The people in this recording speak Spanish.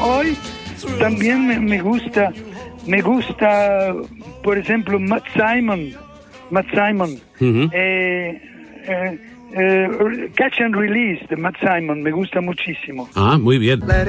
hoy también me gusta, por ejemplo, Matt Simon. Uh-huh. Catch and Release de Matt Simon, me gusta muchísimo. Ah, muy bien.